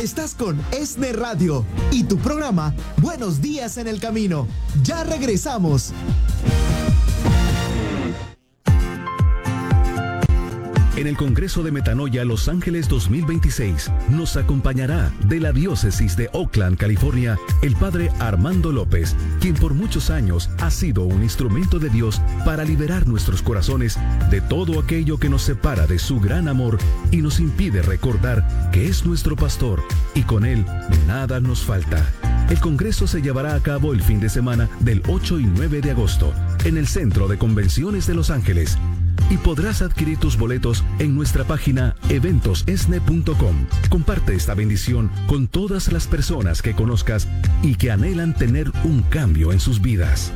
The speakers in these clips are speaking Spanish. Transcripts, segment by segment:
Estás con ESNE Radio y tu programa Buenos Días en el Camino. Ya regresamos. En el Congreso de Metanoia Los Ángeles 2026 nos acompañará de la diócesis de Oakland, California, el padre Armando López, quien por muchos años ha sido un instrumento de Dios para liberar nuestros corazones de todo aquello que nos separa de su gran amor y nos impide recordar que es nuestro pastor y con él nada nos falta. El Congreso se llevará a cabo el fin de semana del 8 y 9 de agosto en el Centro de Convenciones de Los Ángeles. Y podrás adquirir tus boletos en nuestra página eventosesne.com. Comparte esta bendición con todas las personas que conozcas y que anhelan tener un cambio en sus vidas.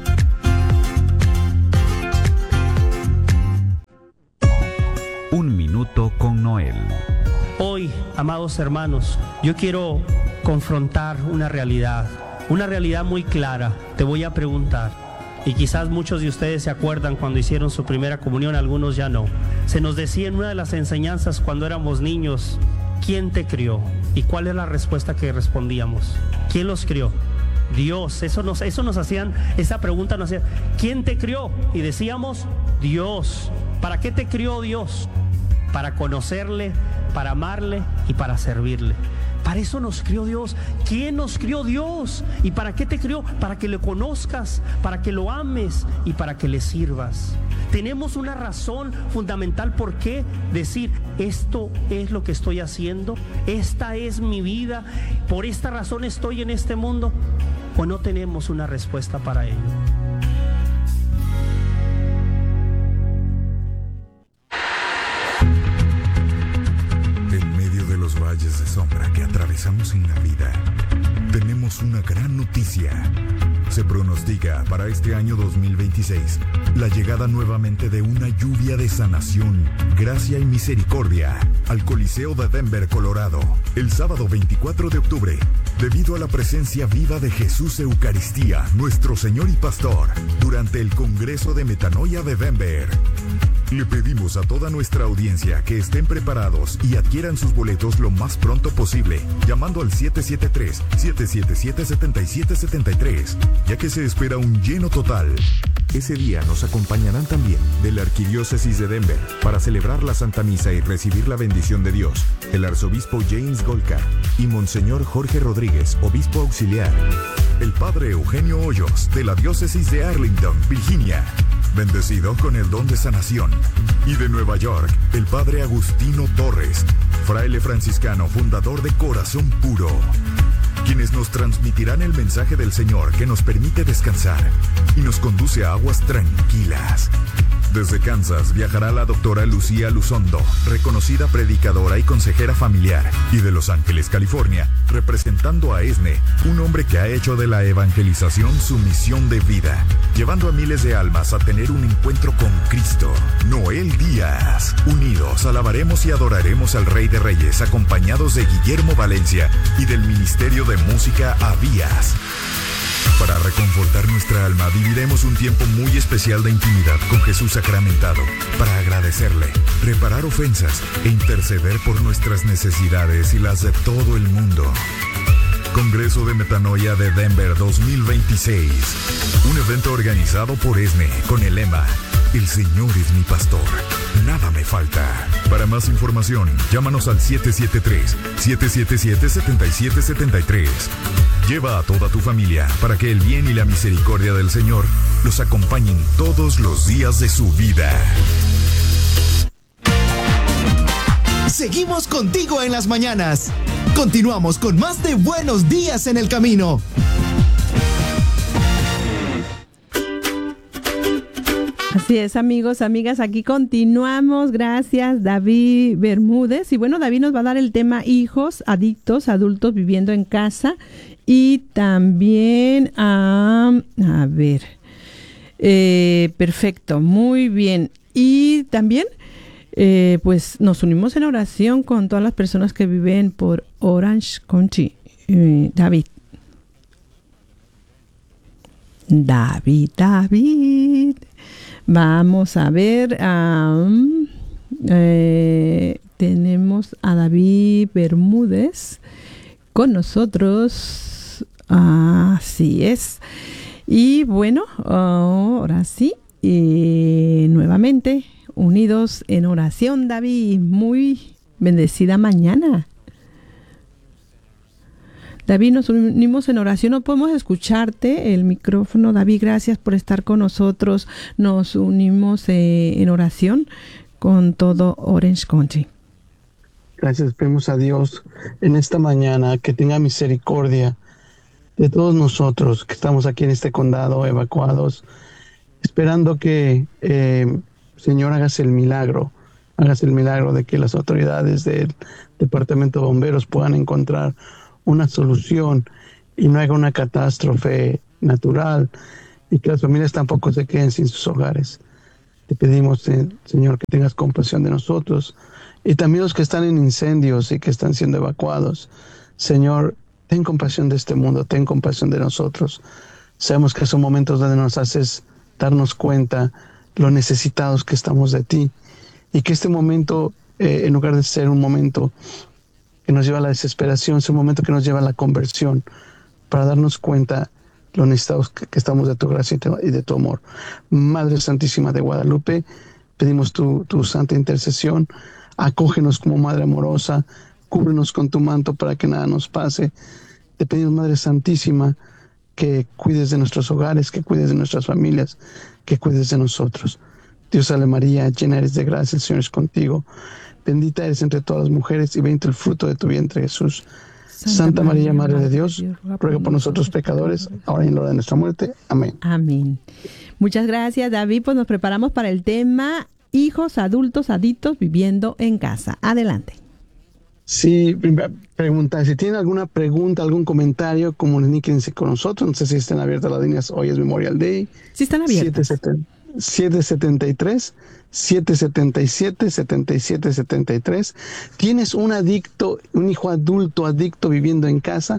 Un minuto con Noel. Hoy, amados hermanos, yo quiero confrontar una realidad muy clara. Te voy a preguntar. Y quizás muchos de ustedes se acuerdan cuando hicieron su primera comunión, algunos ya no. Se nos decía en una de las enseñanzas cuando éramos niños, ¿quién te crió? ¿Y cuál es la respuesta que respondíamos? ¿Quién los crió? Dios. Eso nos hacían, esa pregunta nos hacían, ¿quién te crió? Y decíamos, Dios. ¿Para qué te crió Dios? Para conocerle, para amarle y para servirle. Para eso nos crió Dios. ¿Quién nos crió? Dios. ¿Y para qué te crió? Para que lo conozcas, para que lo ames y para que le sirvas. Tenemos una razón fundamental por qué decir, esto es lo que estoy haciendo, esta es mi vida, por esta razón estoy en este mundo. ¿O no tenemos una respuesta para ello? Los valles de sombra que atravesamos en la vida, tenemos una gran noticia. Se pronostica para este año 2026 la llegada nuevamente de una lluvia de sanación, gracia y misericordia al Coliseo de Denver, Colorado, el sábado 24 de octubre, debido a la presencia viva de Jesús Eucaristía, nuestro Señor y Pastor, durante el Congreso de Metanoia de Denver. Le pedimos a toda nuestra audiencia que estén preparados y adquieran sus boletos lo más pronto posible, llamando al 773-777-7773, ya que se espera un lleno total. Ese día nos acompañarán también de la Arquidiócesis de Denver para celebrar la Santa Misa y recibir la bendición de Dios, el arzobispo James Golka y Monseñor Jorge Rodríguez, obispo auxiliar, el padre Eugenio Hoyos de la Diócesis de Arlington, Virginia, bendecido con el don de sanación, y de Nueva York, el padre Agustino Torres, fraile franciscano, fundador de Corazón Puro, quienes nos transmitirán el mensaje del Señor que nos permite descansar y nos conduce a aguas tranquilas. Desde Kansas viajará la doctora Lucía Luzondo, reconocida predicadora y consejera familiar, y de Los Ángeles, California, representando a ESNE, un hombre que ha hecho de la evangelización su misión de vida, llevando a miles de almas a tener un encuentro con Cristo. Noel Díaz. Unidos alabaremos y adoraremos al Rey de Reyes, acompañados de Guillermo Valencia y del Ministerio de Música Abías. Para reconfortar nuestra alma, viviremos un tiempo muy especial de intimidad con Jesús sacramentado, para agradecerle, reparar ofensas e interceder por nuestras necesidades y las de todo el mundo. Congreso de Metanoia de Denver 2026. Un evento organizado por ESNE con el lema El Señor es mi pastor, nada me falta. Para más información, llámanos al 773-777-7773. Lleva a toda tu familia para que el bien y la misericordia del Señor los acompañen todos los días de su vida. Seguimos contigo en las mañanas. Continuamos con más de Buenos Días en el Camino. Así es, amigos, amigas, aquí continuamos. Gracias, David Bermúdez. Y bueno, David nos va a dar el tema hijos, adictos, adultos viviendo en casa. Y también, perfecto, muy bien. Y también, pues nos unimos en oración con todas las personas que viven por Orange County. David. Vamos a ver, tenemos a David Bermúdez con nosotros. Así es. Y bueno, ahora sí, nuevamente unidos en oración, David. Muy bendecida mañana. David, nos unimos en oración, no podemos escucharte el micrófono. David, gracias por estar con nosotros. Nos unimos en oración con todo Orange County. Gracias, pedimos a Dios en esta mañana que tenga misericordia de todos nosotros que estamos aquí en este condado evacuados, esperando que, Señor, hagas el milagro de que las autoridades del Departamento de Bomberos puedan encontrar una solución y no haga una catástrofe natural y que las familias tampoco se queden sin sus hogares. Te pedimos, Señor, que tengas compasión de nosotros y también los que están en incendios y que están siendo evacuados. Señor, ten compasión de este mundo, ten compasión de nosotros. Sabemos que son momentos donde nos haces darnos cuenta lo necesitados que estamos de ti y que este momento, en lugar de ser un momento que nos lleva a la desesperación, es un momento que nos lleva a la conversión para darnos cuenta lo necesitados que estamos de tu gracia y de tu amor. Madre Santísima de Guadalupe, pedimos tu santa intercesión, acógenos como Madre amorosa, cúbrenos con tu manto para que nada nos pase. Te pedimos, Madre Santísima, que cuides de nuestros hogares, que cuides de nuestras familias, que cuides de nosotros. Dios salve María, llena eres de gracia, el Señor es contigo. Bendita eres entre todas las mujeres y bendito el fruto de tu vientre, Jesús. Santa María, Madre de Dios, ruega por nosotros pecadores, ahora y en la hora de nuestra muerte. Amén. Amén. Muchas gracias, David. Pues nos preparamos para el tema hijos, adultos, adictos viviendo en casa. Adelante. Sí, pregunta, si tienen alguna pregunta, algún comentario, comuníquense con nosotros. No sé si están abiertas las líneas. Hoy es Memorial Day. Sí, están abiertas. 773-777-7773. ¿Tienes un hijo adulto adicto viviendo en casa?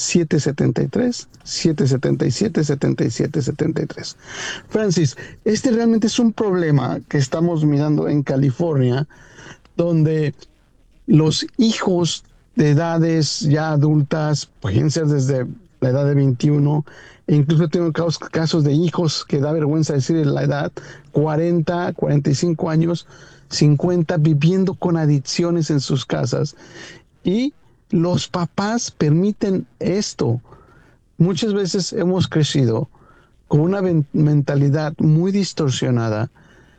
773-777-7773. Francis, este realmente es un problema que estamos mirando en California, donde los hijos de edades ya adultas, pueden ser desde la edad de 21, e incluso tengo casos de hijos que da vergüenza decir la edad, 40, 45 años, 50, viviendo con adicciones en sus casas. Y los papás permiten esto. Muchas veces hemos crecido con una mentalidad muy distorsionada.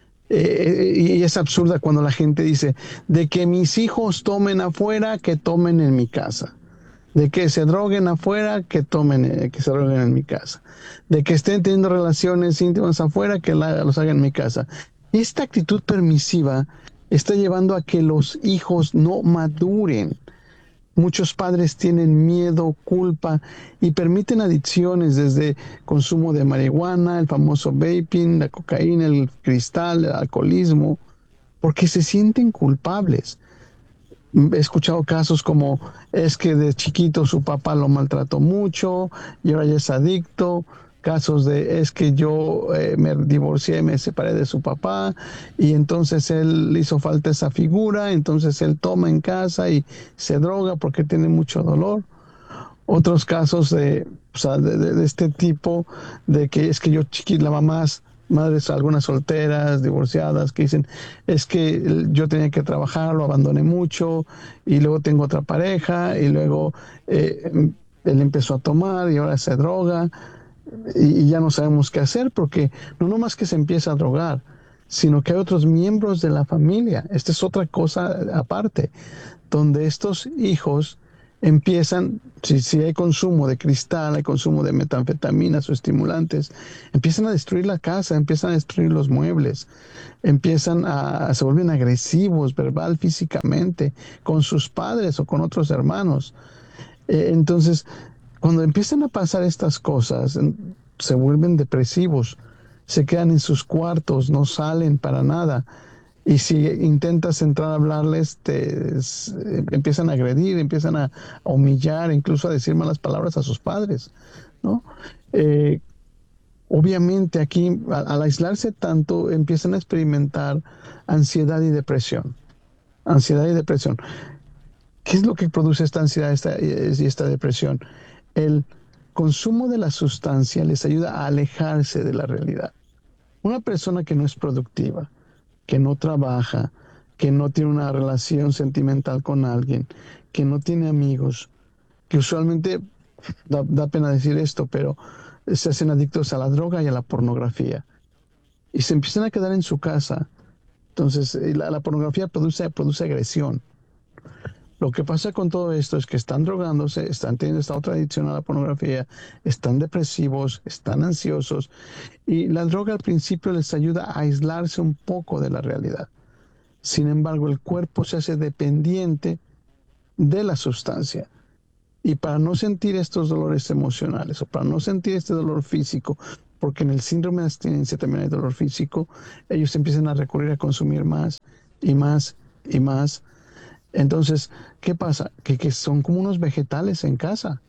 Y es absurda cuando la gente dice, de que mis hijos tomen afuera, que tomen en mi casa. De que se droguen afuera, que se droguen en mi casa. De que estén teniendo relaciones íntimas afuera, que los hagan en mi casa. Esta actitud permisiva está llevando a que los hijos no maduren. Muchos padres tienen miedo, culpa y permiten adicciones desde consumo de marihuana, el famoso vaping, la cocaína, el cristal, el alcoholismo, porque se sienten culpables. He escuchado casos como es que de chiquito su papá lo maltrató mucho y ahora ya es adicto. Casos de es que yo me divorcié, me separé de su papá y entonces él le hizo falta esa figura, entonces él toma en casa y se droga porque tiene mucho dolor. Otros casos de este tipo, de que es que yo chiquito, la mamás, madres, algunas solteras, divorciadas, que dicen, es que yo tenía que trabajar, lo abandoné mucho, y luego tengo otra pareja, y luego él empezó a tomar, y ahora se droga, y ya no sabemos qué hacer, porque no nomás que se empieza a drogar, sino que hay otros miembros de la familia. Esta es otra cosa aparte, donde estos hijos empiezan, si hay consumo de cristal, hay consumo de metanfetaminas o estimulantes, empiezan a destruir la casa, empiezan a destruir los muebles, se vuelven agresivos verbal, físicamente, con sus padres o con otros hermanos. Entonces, cuando empiezan a pasar estas cosas, se vuelven depresivos, se quedan en sus cuartos, no salen para nada. Y si intentas entrar a hablarles, empiezan a agredir, empiezan a humillar, incluso a decir malas palabras a sus padres, ¿no? Obviamente aquí, al aislarse tanto, empiezan a experimentar ansiedad y depresión. Ansiedad y depresión. ¿Qué es lo que produce esta ansiedad y esta depresión? El consumo de la sustancia les ayuda a alejarse de la realidad. Una persona que no es productiva, que no trabaja, que no tiene una relación sentimental con alguien, que no tiene amigos, que usualmente, da pena decir esto, pero se hacen adictos a la droga y a la pornografía. Y se empiezan a quedar en su casa. Entonces, la pornografía produce agresión. Lo que pasa con todo esto es que están drogándose, están teniendo esta otra adicción a la pornografía, están depresivos, están ansiosos, y la droga al principio les ayuda a aislarse un poco de la realidad. Sin embargo, el cuerpo se hace dependiente de la sustancia. Y para no sentir estos dolores emocionales o para no sentir este dolor físico, porque en el síndrome de abstinencia también hay dolor físico, ellos empiezan a recurrir a consumir más y más y más. Entonces, ¿qué pasa? Que son como unos vegetales en casa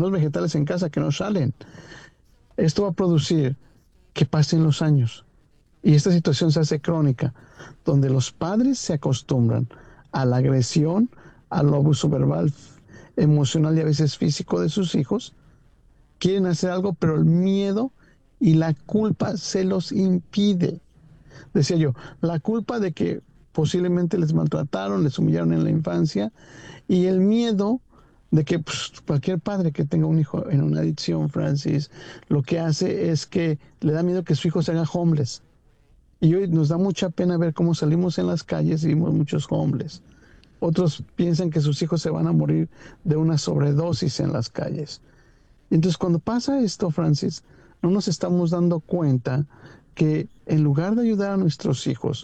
que no salen. Esto va a producir que pasen los años y esta situación se hace crónica, donde los padres se acostumbran a la agresión, al abuso verbal, emocional y a veces físico de sus hijos. Quieren hacer algo, pero el miedo y la culpa se los impide. Decía yo, la culpa de que posiblemente les maltrataron, les humillaron en la infancia, y el miedo de que cualquier padre que tenga un hijo en una adicción, Francis, lo que hace es que le da miedo que su hijo se haga homeless. Y hoy nos da mucha pena ver cómo salimos en las calles y vimos muchos homeless. Otros piensan que sus hijos se van a morir de una sobredosis en las calles. Entonces, cuando pasa esto, Francis, no nos estamos dando cuenta que en lugar de ayudar a nuestros hijos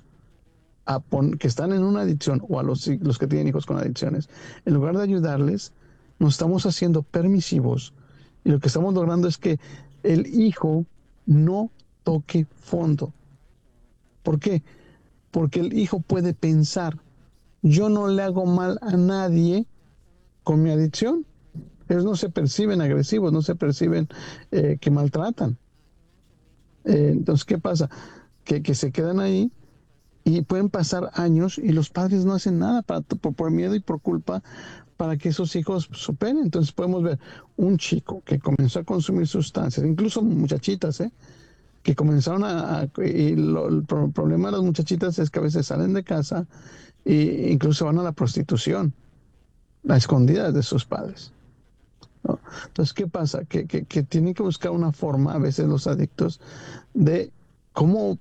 que están en una adicción, o a los que tienen hijos con adicciones, en lugar de ayudarles, nos estamos haciendo permisivos, y lo que estamos logrando es que el hijo no toque fondo. ¿Por qué? Porque el hijo puede pensar, yo no le hago mal a nadie con mi adicción. Ellos no se perciben agresivos, no se perciben que maltratan. Entonces, ¿qué pasa? Que se quedan ahí y pueden pasar años y los padres no hacen nada por miedo y por culpa para que esos hijos superen. Entonces podemos ver un chico que comenzó a consumir sustancias, incluso muchachitas, que comenzaron el problema de las muchachitas es que a veces salen de casa e incluso van a la prostitución, a escondidas de sus padres, ¿no? Entonces, ¿qué pasa? Que tienen que buscar una forma, a veces los adictos, de cómo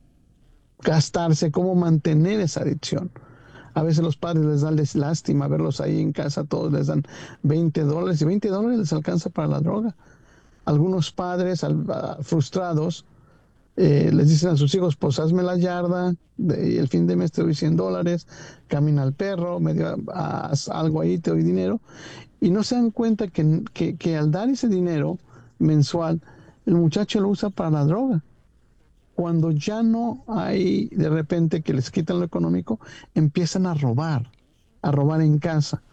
gastarse, cómo mantener esa adicción. A veces los padres les dan lástima verlos ahí en casa, todos les dan $20 y $20 les alcanza para la droga. Algunos padres frustrados les dicen a sus hijos, pues hazme la yarda y el fin de mes te doy $100, camina al perro, haz algo ahí, te doy dinero. Y no se dan cuenta que al dar ese dinero mensual, el muchacho lo usa para la droga. Cuando ya no hay, de repente, que les quitan lo económico, empiezan a robar en casa.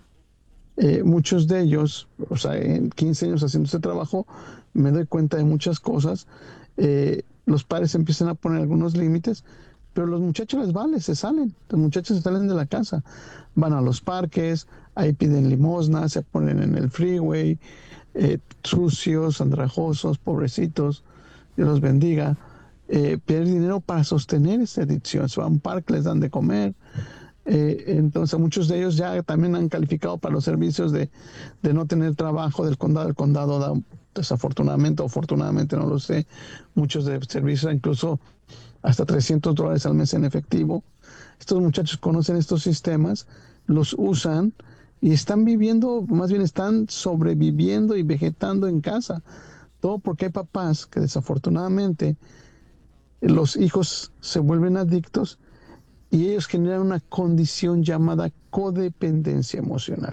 Muchos de ellos, en 15 años haciendo ese trabajo, me doy cuenta de muchas cosas. Los padres empiezan a poner algunos límites, pero los muchachos les vale, se salen. Los muchachos se salen de la casa, van a los parques, ahí piden limosna, se ponen en el freeway, sucios, andrajosos, pobrecitos, Dios los bendiga. Pierden dinero para sostener esa adicción. Se van a un parque, les dan de comer. Entonces muchos de ellos ya también han calificado para los servicios de no tener trabajo del condado. El condado da, desafortunadamente o afortunadamente, no lo sé, muchos de servicios, incluso hasta $300 al mes en efectivo. Estos muchachos conocen estos sistemas, los usan y están viviendo, más bien están sobreviviendo y vegetando en casa. Todo porque hay papás que desafortunadamente los hijos se vuelven adictos y ellos generan una condición llamada codependencia emocional.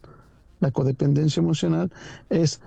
La codependencia emocional es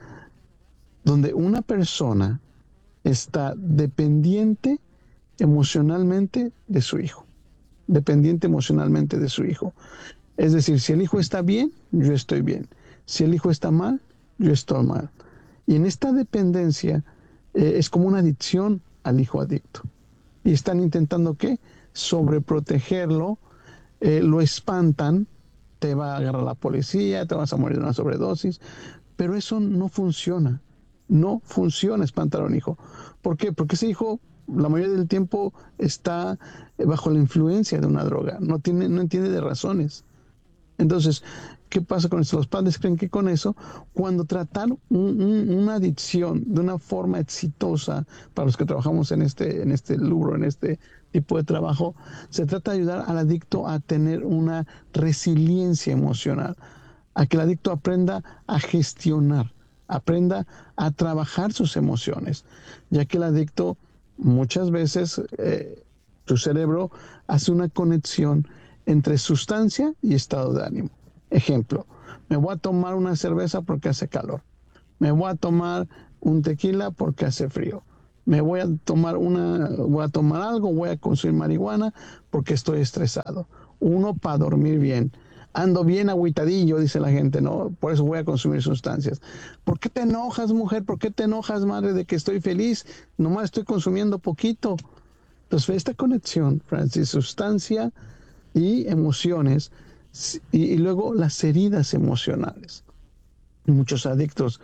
donde una persona está dependiente emocionalmente de su hijo. Dependiente emocionalmente de su hijo. Es decir, si el hijo está bien, yo estoy bien. Si el hijo está mal, yo estoy mal. Y en esta dependencia es como una adicción al hijo adicto. Y están intentando, ¿qué? Sobreprotegerlo, lo espantan, te va a agarrar la policía, te vas a morir de una sobredosis, pero eso no funciona. No funciona espantar a un hijo. ¿Por qué? Porque ese hijo la mayoría del tiempo está bajo la influencia de una droga, no entiende de razones. Entonces, ¿qué pasa con eso? Los padres creen que con eso, cuando tratar una adicción de una forma exitosa, para los que trabajamos en este rubro, en este tipo de trabajo, se trata de ayudar al adicto a tener una resiliencia emocional, a que el adicto aprenda a gestionar, aprenda a trabajar sus emociones, ya que el adicto muchas veces su cerebro hace una conexión entre sustancia y estado de ánimo. Ejemplo, me voy a tomar una cerveza porque hace calor, me voy a tomar un tequila porque hace frío, voy a tomar algo, voy a consumir marihuana porque estoy estresado. Uno, para dormir bien. Ando bien agüitadillo, dice la gente, ¿no? Por eso voy a consumir sustancias. ¿Por qué te enojas, mujer? ¿Por qué te enojas, madre, de que estoy feliz? Nomás estoy consumiendo poquito. Entonces, esta conexión, Francis, sustancia y emociones, y luego las heridas emocionales. Muchos adictos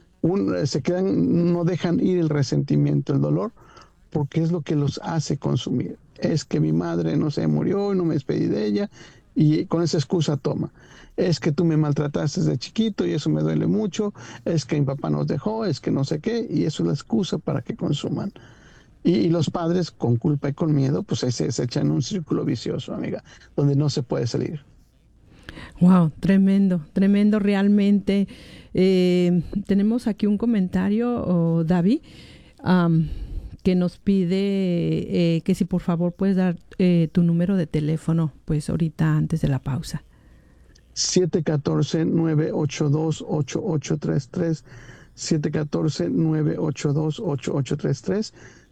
no dejan ir el resentimiento, el dolor, porque es lo que los hace consumir. Es que mi madre, no se murió y no me despedí de ella, y con esa excusa toma. Es que tú me maltrataste desde chiquito y eso me duele mucho, es que mi papá nos dejó, es que no sé qué, y eso es la excusa para que consuman. Y los padres, con culpa y con miedo, pues ahí se echan en un círculo vicioso, amiga, donde no se puede salir. Wow, tremendo realmente. Tenemos aquí un comentario, David, que nos pide que si por favor puedes dar tu número de teléfono, pues ahorita antes de la pausa. 714-982-8833, 714-982-8833,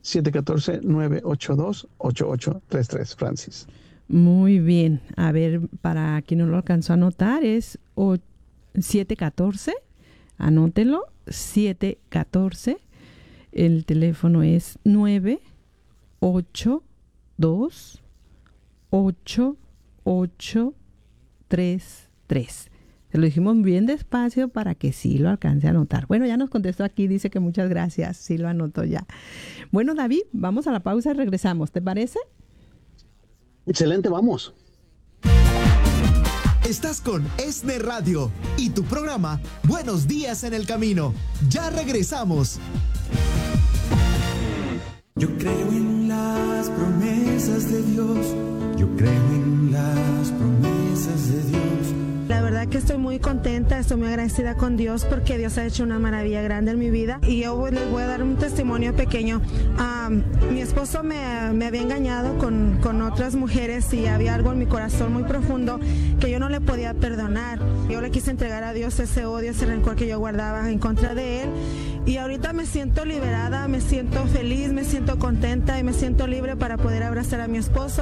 714-982-8833, Francis. Muy bien. A ver, para quien no lo alcanzó a anotar, es 714, anótelo, 714. El teléfono es 982-8833. Se lo dijimos bien despacio para que sí lo alcance a anotar. Bueno, ya nos contestó aquí, dice que muchas gracias, sí lo anotó ya. Bueno, David, vamos a la pausa y regresamos, ¿te parece? Excelente, vamos. Estás con ESNE Radio y tu programa Buenos Días en el Camino. Ya regresamos. Yo creo en las promesas de Dios. Yo creo en las promesas de Dios. La verdad que estoy muy contenta, estoy muy agradecida con Dios porque Dios ha hecho una maravilla grande en mi vida y yo les voy a dar un testimonio pequeño. Mi esposo me había engañado con otras mujeres y había algo en mi corazón muy profundo que yo no le podía perdonar. Yo le quise entregar a Dios ese odio, ese rencor que yo guardaba en contra de él y ahorita me siento liberada, me siento feliz, me siento contenta y me siento libre para poder abrazar a mi esposo.